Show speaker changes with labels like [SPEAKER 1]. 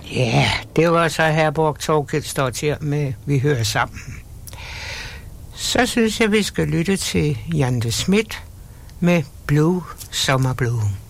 [SPEAKER 1] Ja, det var så Herborg Thorkildstottir med Vi hører sammen. Så synes jeg, vi skal lytte til Jan de Smet med Blue Summer Blue.